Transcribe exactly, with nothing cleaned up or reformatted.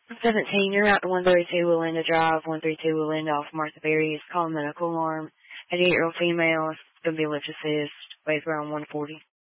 seventeen, you're out to one thirty-two Willinda Drive, one thirty-two Willinda off Martha Berry. It's called medical alarm. An eight-year-old female is going to be electric assist, weighs around one forty.